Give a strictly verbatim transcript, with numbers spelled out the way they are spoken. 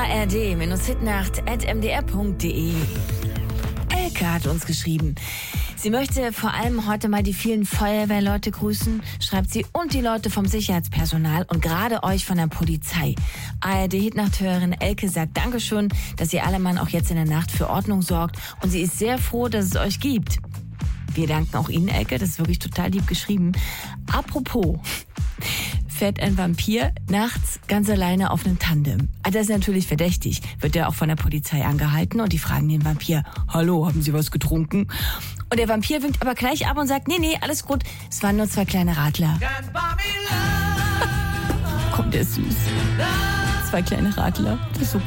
ard-hitnacht at m d r punkt d e. Elke hat uns geschrieben. Sie möchte vor allem heute mal die vielen Feuerwehrleute grüßen, schreibt sie, und die Leute vom Sicherheitspersonal und gerade euch von der Polizei. A R D-Hitnacht-Hörerin Elke sagt Dankeschön, dass ihr alle Mann auch jetzt in der Nacht für Ordnung sorgt und sie ist sehr froh, dass es euch gibt. Wir danken auch Ihnen, Elke, das ist wirklich total lieb geschrieben. Apropos, fährt ein Vampir nachts ganz alleine auf einem Tandem. Das ist natürlich verdächtig. Wird er auch von der Polizei angehalten und die fragen den Vampir, hallo, haben Sie was getrunken? Und der Vampir winkt aber gleich ab und sagt, nee, nee, alles gut, es waren nur zwei kleine Radler. Kommt der süß. Zwei kleine Radler, das ist so